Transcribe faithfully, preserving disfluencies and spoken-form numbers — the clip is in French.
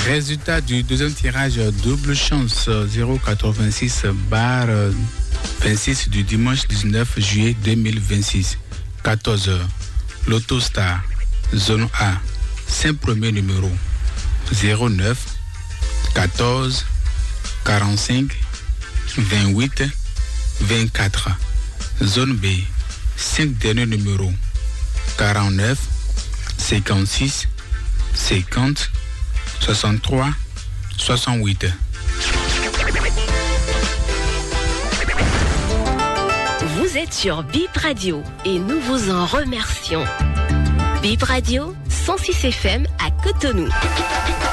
Résultat du deuxième tirage double chance zéro quatre-vingt-six bar vingt-six du dimanche dix-neuf juillet deux mille vingt-six. quatorze heures. L'Autostar, zone A, cinq premiers numéros. zéro neuf, quatorze, quarante-cinq, vingt-huit, vingt-quatre. Zone B, cinq derniers numéros. quarante-neuf, cinquante-six, cinquante, soixante-trois, soixante-huit. Vous êtes sur Bip Radio et nous vous en remercions. Bip Radio, cent six F M à Cotonou.